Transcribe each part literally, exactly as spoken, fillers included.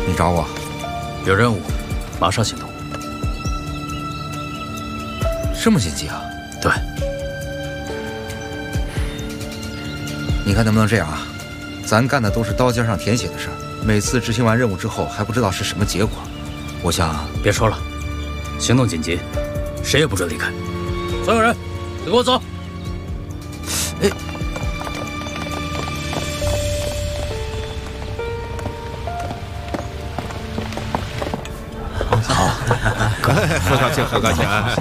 你找我？ 有任务，马上行动。 这么紧急啊？ 对。 你看能不能这样啊？咱干的都是刀尖上舔血的事儿，每次执行完任务之后还不知道是什么结果。我想， 别说了，行动紧急，谁也不准离开。所有人，跟我走。 哎。 好，喝高兴，喝高兴啊！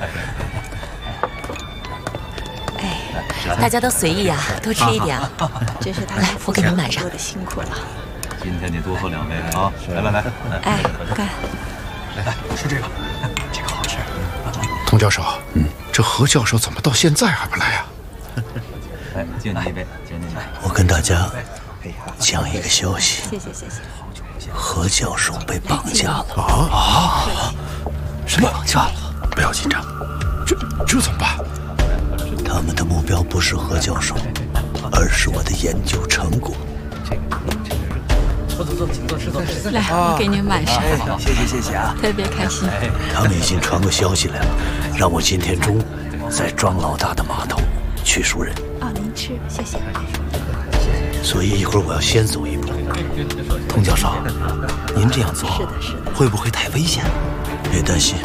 哎，大家都随意啊，多吃一点啊。 这是他来，我给您满上。 多的辛苦了。 今天你多喝两杯啊！来来来， 哎，干！ 来来，吃这个，这个好吃。 童教授，嗯，这何教授怎么到现在还不来呀？ 来，敬您一杯，敬您一杯。 我跟大家讲一个消息。 谢谢谢谢。 何教授被绑架了啊啊！ 什么绑架了？不要紧张，这这怎么办？ 他们的目标不是何教授，而是我的研究成果。 坐坐坐，请坐，吃坐。 来，我给您满上。 谢谢谢谢啊， 特别开心。 他们已经传过消息来了，让我今天中午在庄老大的码头去赎人。 哦，您吃，谢谢。 所以一会儿我要先走一步。 童教授，您这样做是的，是的， 会不会太危险？ 别担心，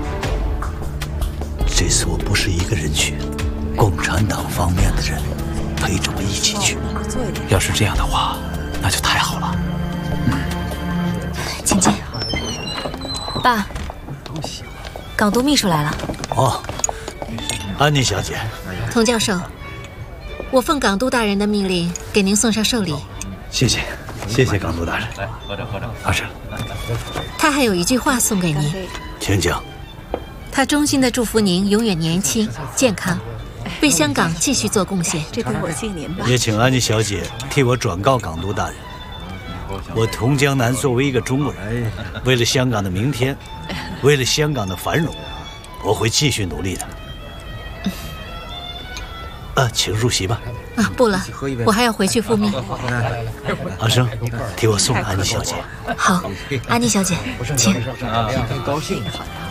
这次我不是一个人去，共产党方面的人陪着我一起去。 要是这样的话，那就太好了。 嗯，请进。爸，港督秘书来了。 哦，安妮小姐。 童教授，我奉港督大人的命令，给您送上寿礼。 谢谢。 谢谢港督大人， 来喝着喝着， 阿婶。 他还有一句话送给您， 请讲。 他衷心的祝福您永远年轻健康，为香港继续做贡献。 这对我敬您吧。 也请安妮小姐替我转告港督大人，我童江南作为一个中国人，为了香港的明天，为了香港的繁荣，我会继续努力的。啊，请入席吧。 啊，不了，我还要回去复命。 阿生，替我送安妮小姐。 好，安妮小姐，请。 很高兴。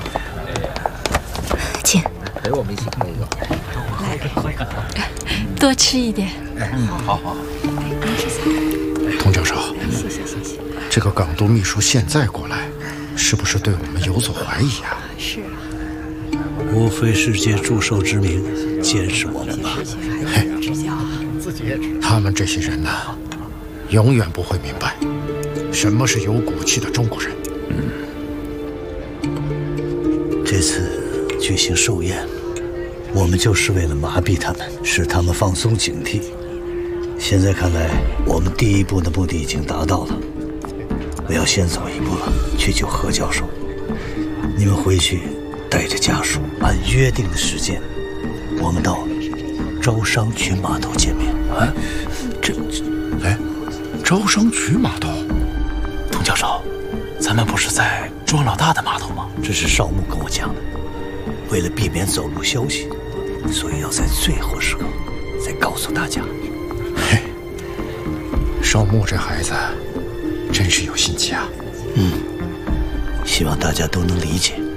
请。 陪我们一起喝一个。 来，多吃一点。 嗯，好好好。 童教授， 谢谢谢谢。 这个港督秘书现在过来，是不是对我们有所怀疑啊？ 是啊。 无非是借祝寿之名监视我们吧。 嘿。 他们这些人呢，永远不会明白什么是有骨气的中国人。 嗯，这次举行寿宴，我们就是为了麻痹他们，使他们放松警惕。现在看来，我们第一步的目的已经达到了。我要先走一步了，去救何教授。你们回去带着家属，按约定的时间，我们到招商群码头见面。 啊，这，哎，招商渠码头， 童教授，咱们不是在庄老大的码头吗？ 这是少牧跟我讲的。为了避免走漏消息，所以要在最后时刻再告诉大家。 嘿，少牧这孩子真是有心机啊。 嗯，希望大家都能理解。